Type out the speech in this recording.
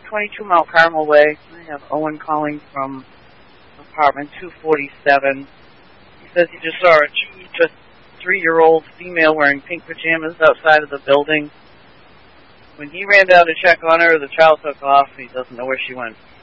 22 Mount Carmel Way. I have Owen calling from apartment 247. He says he just saw a 3-year-old female wearing pink pajamas outside of the building. When he ran down to check on her, the child took off. He doesn't know where she went.